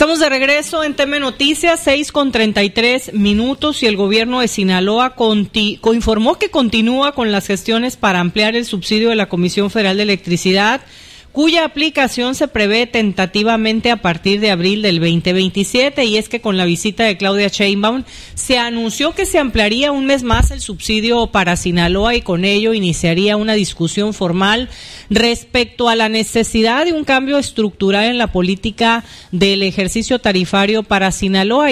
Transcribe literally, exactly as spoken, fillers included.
Estamos de regreso en T M Noticias, seis con treinta y tres minutos, y el gobierno de Sinaloa conti- informó que continúa con las gestiones para ampliar el subsidio de la Comisión Federal de Electricidad, cuya aplicación se prevé tentativamente a partir de abril del veinte veintisiete, y es que con la visita de Claudia Sheinbaum se anunció que se ampliaría un mes más el subsidio para Sinaloa, y con ello iniciaría una discusión formal respecto a la necesidad de un cambio estructural en la política del ejercicio tarifario para Sinaloa.